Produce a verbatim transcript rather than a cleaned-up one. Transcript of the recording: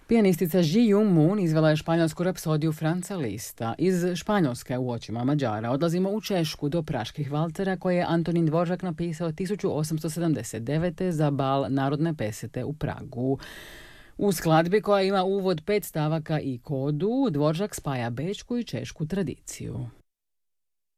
Pijanistica Ji Young Moon izvela je španjolsku rapsodiju Franca Lista. Iz Španjolske u očima Mađara odlazimo u Češku do Praških valtera koje je Antonín Dvořák napisao tisuću osamsto sedamdeset devete. za bal Narodne pesete u Pragu. U skladbi koja ima uvod pet stavaka i kodu, Dvořák spaja bečku i češku tradiciju.